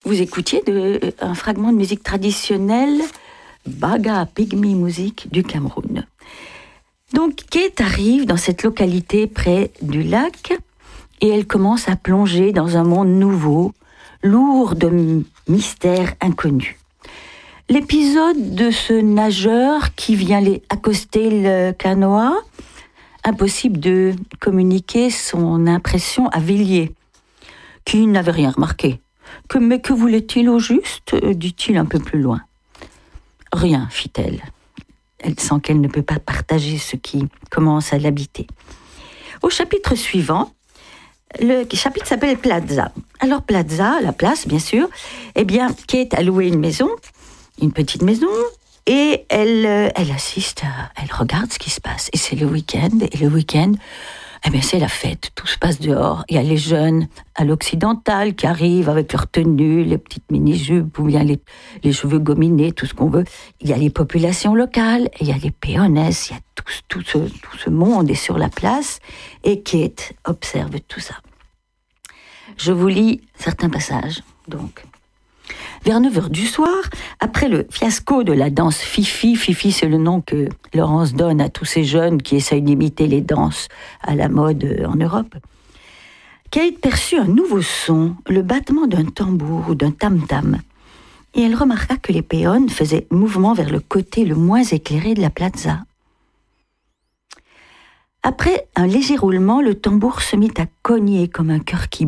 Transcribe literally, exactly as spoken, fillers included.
Vous écoutiez de, un fragment de musique traditionnelle, Baga Pygmy Music du Cameroun. Donc Kate arrive dans cette localité près du lac et elle commence à plonger dans un monde nouveau, lourd de mystères inconnus. L'épisode de ce nageur qui vient les accoster le canoë, impossible de communiquer son impression à Villiers, qui n'avait rien remarqué. Que, mais que voulait-il au juste, dit-il un peu plus loin. Rien, fit-elle. Elle sent qu'elle ne peut pas partager ce qui commence à l'habiter. Au chapitre suivant, le chapitre s'appelle Plaza. Alors Plaza, la place bien sûr, eh bien Kate a loué une maison, une petite maison, et elle, elle assiste, à, elle regarde ce qui se passe. Et c'est le week-end, et le week-end, eh bien c'est la fête, tout se passe dehors. Il y a les jeunes à l'occidental qui arrivent avec leur tenue, les petites mini-jupes, ou bien les, les cheveux gominés, tout ce qu'on veut. Il y a les populations locales, et il y a les péonesses, il y a tout, tout, ce, tout ce monde est sur la place, et Kate observe tout ça. Je vous lis certains passages, donc. Vers neuf heures du soir, après le fiasco de la danse Fifi, Fifi c'est le nom que Laurence donne à tous ces jeunes qui essayent d'imiter les danses à la mode en Europe, Kate perçut un nouveau son, le battement d'un tambour ou d'un tam-tam. Et elle remarqua que les péons faisaient mouvement vers le côté le moins éclairé de la plaza. Après un léger roulement, le tambour se mit à cogner comme un cœur qui